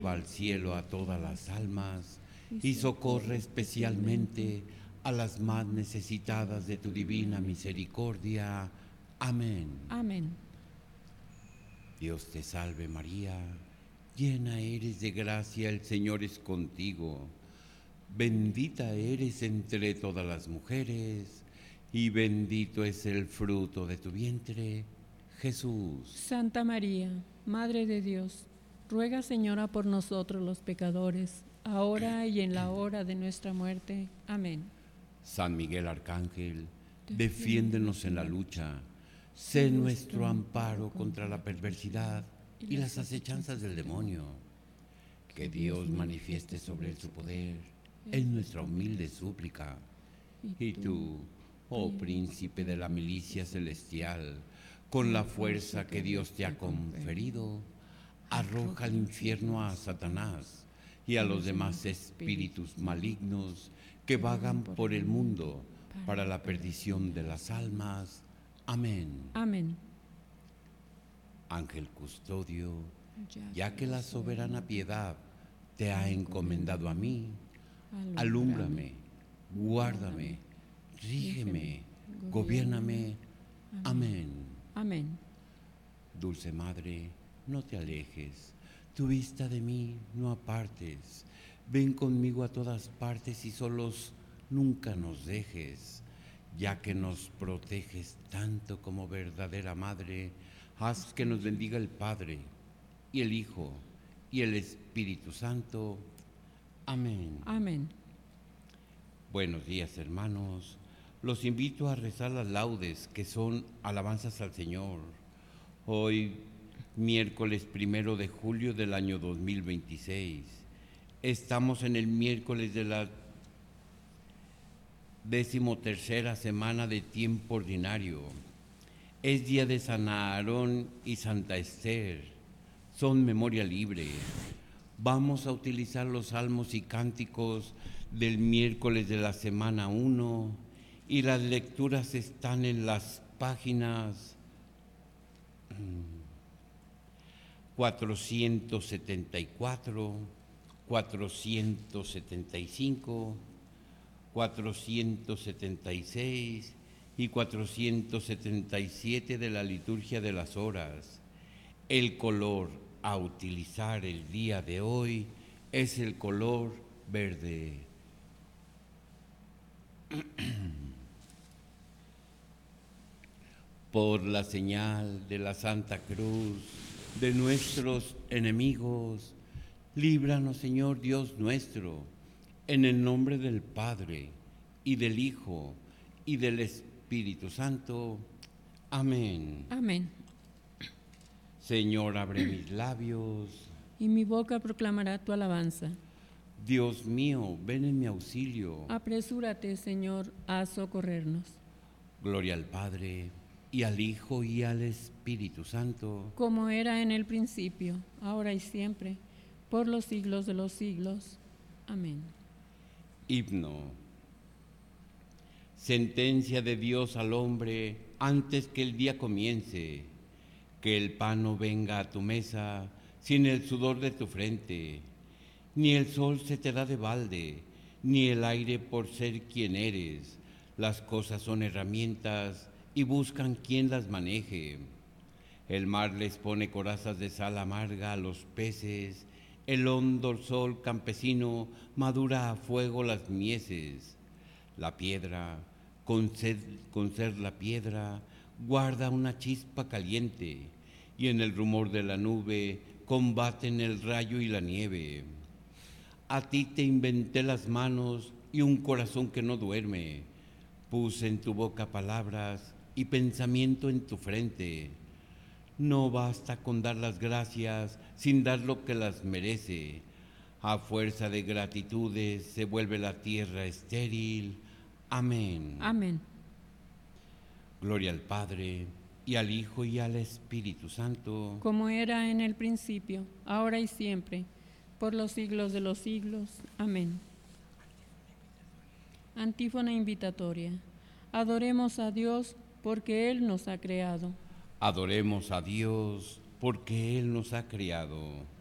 Va al cielo a todas las almas y socorre especialmente a las más necesitadas de tu divina misericordia. Amén. Amén. Dios te salve María, llena eres de gracia, el Señor es contigo. Bendita eres entre todas las mujeres y bendito es el fruto de tu vientre, Jesús. Santa María, Madre de Dios, ruega, Señora, por nosotros los pecadores, ahora y en la hora de nuestra muerte. Amén. San Miguel Arcángel, defiéndenos en la lucha. Sé nuestro amparo contra la perversidad y las acechanzas del demonio. Que Dios manifieste sobre él su poder, es nuestra humilde súplica. Y tú, oh príncipe de la milicia celestial, con la fuerza que Dios te ha conferido, arroja al infierno a Satanás y a los demás espíritus malignos que vagan por el mundo para la perdición de las almas. Amén. Amén. Ángel custodio, ya que la soberana piedad te ha encomendado a mí, alúmbrame, guárdame, rígeme, gobiérname. Amén. Amén. Dulce Madre, no te alejes, tu vista de mí no apartes. Ven conmigo a todas partes y solos nunca nos dejes. Ya que nos proteges tanto como verdadera Madre, haz que nos bendiga el Padre, y el Hijo, y el Espíritu Santo. Amén. Amén. Buenos días, hermanos. Los invito a rezar las laudes, que son alabanzas al Señor. Hoy, miércoles 1 de julio del año 2026. Estamos en el miércoles de la 13ª semana de tiempo ordinario. Es día de San Aarón y Santa Esther. Son memoria libre. Vamos a utilizar los salmos y cánticos del miércoles de la semana 1 y las lecturas están en las páginas 474, 475, 476 y 477 de la liturgia de las horas. El color a utilizar el día de hoy es el color verde. Por la señal de la Santa Cruz de nuestros enemigos, líbranos, Señor Dios nuestro, en el nombre del Padre, y del Hijo, y del Espíritu Santo. Amén. Amén. Señor, abre mis labios. Y mi boca proclamará tu alabanza. Dios mío, ven en mi auxilio. Apresúrate, Señor, a socorrernos. Gloria al Padre, y al Hijo, y al Espíritu Santo. Como era en el principio, ahora y siempre, por los siglos de los siglos. Amén. Himno. Sentencia de Dios al hombre antes que el día comience. Que el pan no venga a tu mesa sin el sudor de tu frente. Ni el sol se te da de balde, ni el aire por ser quien eres. Las cosas son herramientas y buscan quien las maneje. El mar les pone corazas de sal amarga a los peces. El hondo sol campesino madura a fuego las mieses. La piedra, con ser la piedra, guarda una chispa caliente, y en el rumor de la nube combaten el rayo y la nieve. A ti te inventé las manos y un corazón que no duerme. Puse en tu boca palabras y pensamiento en tu frente. No basta con dar las gracias sin dar lo que las merece. A fuerza de gratitudes se vuelve la tierra estéril. Amén. Amén. Gloria al Padre, y al Hijo, y al Espíritu Santo. Como era en el principio, ahora y siempre, por los siglos de los siglos. Amén. Antífona invitatoria. Adoremos a Dios porque Él nos ha creado. Adoremos a Dios porque Él nos ha creado.